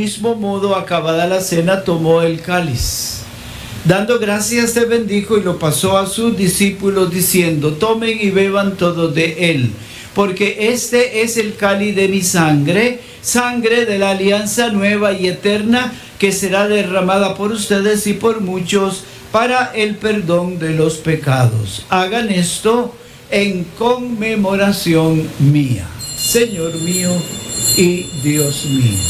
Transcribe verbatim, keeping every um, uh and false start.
mismo modo, acabada la cena, tomó el cáliz. Dando gracias, se bendijo y lo pasó a sus discípulos, diciendo: tomen y beban todos de él, porque este es el cáliz de mi sangre, sangre de la alianza nueva y eterna, que será derramada por ustedes y por muchos para el perdón de los pecados. Hagan esto en conmemoración mía. Señor mío y Dios mío.